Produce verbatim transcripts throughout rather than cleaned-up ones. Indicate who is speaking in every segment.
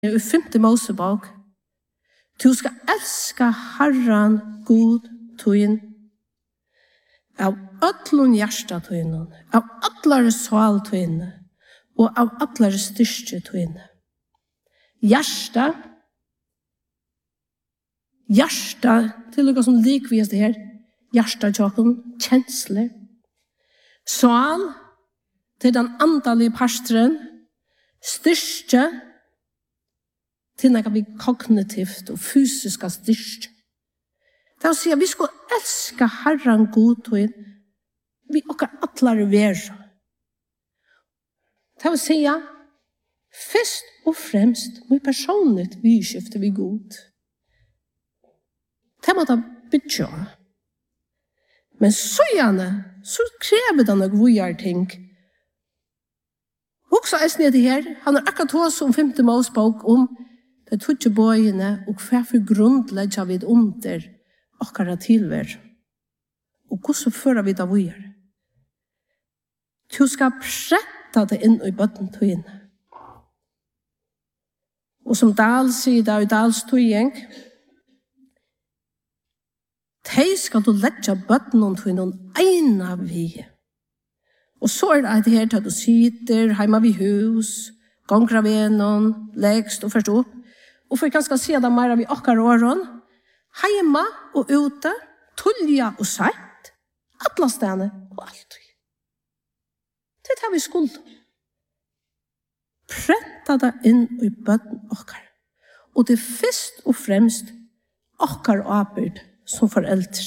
Speaker 1: i femte Mosebok. Du skal elska Herren god tøyen av öllun hjärsta tøynen, av allare sval tøyene, og av allare styrke tøyene. Hjärsta, hjärsta, til noe som likvis det her, hjärsta tjokken, kjensler. Sval, til den andalige pastoren, styrke, til noe vi kognitivt og fysisk styrke. Det er å si at vi skal elske Herren god tøyen, vi okker atlare være. Det er å si at først og fremst må personligt vi skifte vi god. Det må da bytja. Men så gjerne, så krever det noe vujar ting. Også er det her, han har akkurat hos om femte Mosebok om det tøtje bøyene og hva for grunnlegger vi under okkara tilvær. Og hvordan fører vi det vujar? Du skal prette det inn i bøtten tøyene. Og som Dahl sier det i Dahls tøyeng, de skal du legge bøtten til noen ena vi. Og så er det her til du sitter hjemme ved hus, ganger av en, legst og først opp. Og for jeg kan si det mer av okkar åren, hjemme og ute, tullja og sett, alle stedene og alt. Det tar vi skuld. Prenta det inn i bøtten okkar. Og det er først og fremst okkar arbeid som foreldre.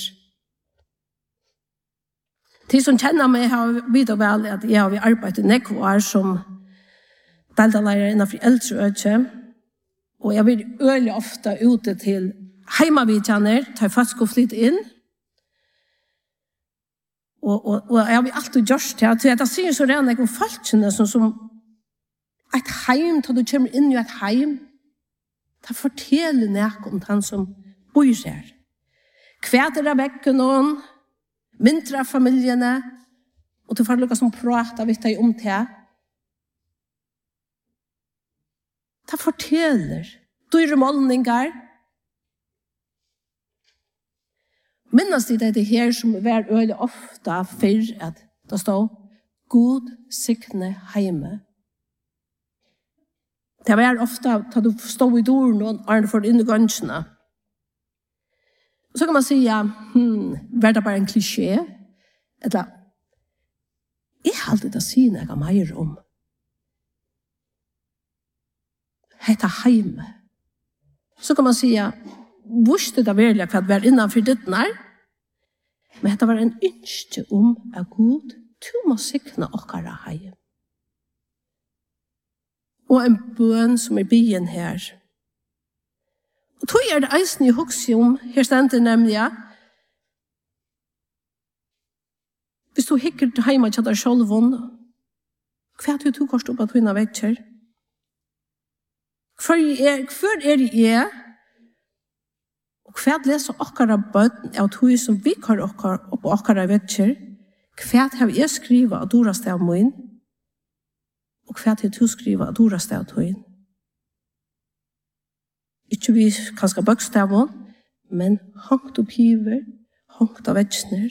Speaker 1: De som kjenner meg har vidt og vel at jeg har arbeidet nekvar som deltalærer innenfor eldreøkje. Og jeg vil øyelig ofte ute til heimavidjaner, tar fast og flytt inn. Og, og, og jeg vil alltid gjøre det. Til jeg sier så rene jeg om falskene som, som et heim, da du kommer inn i et heim, da forteller jeg om han som bor her. Kvæter av vekken noen, mindre av familiene, og du får lukke som prater vidt deg om det. Det forteller dyre målninger. Minnes de det her som er veldig ofte for at det står god sikne heime. Det var ofte da du stod i døren og Arne for inn i gansjene. Og så kan man si, ja, hmm, var det bare en klisjé? Eller, jeg har alltid å si noe mer om. Hetta heime. Så kan man si, ja, visste det virkelig hva det var innenfor ditt nær? Men dette var en ønske om at Gud, du må sikne okkara heim. Og en bøn som er byen her. Og tog er det eisen i hukse om, her stender nemlig, ja, hvis du hikker til heima til deg selv, hva er det du kost opp at hun har vekkjer? Hva er, er det jeg? Og hva leser okkara bøten av tog som vi har okkara opp okkara vekkjer? Hva har jeg skrivet av doraste av min? Og hva har du skrivet av doraste av tog? Ikke vi kanskje bøkstaven, men hangt opp hiver, hangt av vekkjner.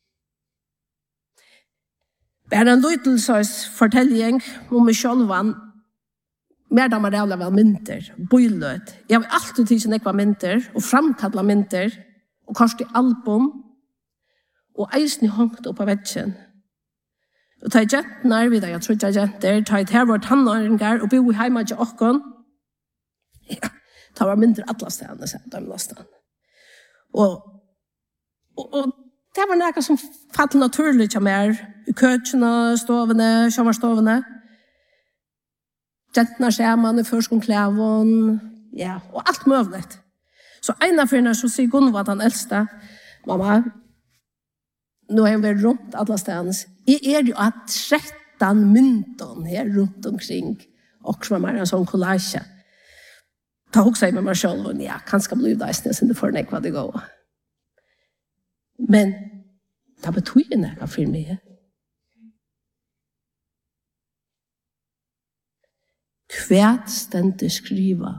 Speaker 1: Bare en løytelsøys fortelling om meg selv, mer da man reale var mynter, bøyløt. Jeg har alltid tid som jeg var mynter, og framkallet mynter, og kanskje album, og eisen hangt opp av vekkjen. Og ta i jentene, vi da, jeg tror ikke jenter, ta i her vårt tannåringer, og bo i hjemme til åkken. Ja, ta var mynter alle stedene, så de lastet. Og, og, og det var noe som fatt naturlig til mer, i køtjene, stovene, sommerstovene. Jentene skjermene, førskoleklæven, ja, og alt mulig. Så en av henne så sier Gunvor den eldste, mamma, nå er jeg vært rundt alle stedene. Jeg er jo at tretton mynton her rundt omkring, og som er en sånn collage. Ta også jeg med meg selv, og ja, kanskje bli det, jeg synes det får ikke hva det går. Men det betyr noe for meg. Kvært stendur skriva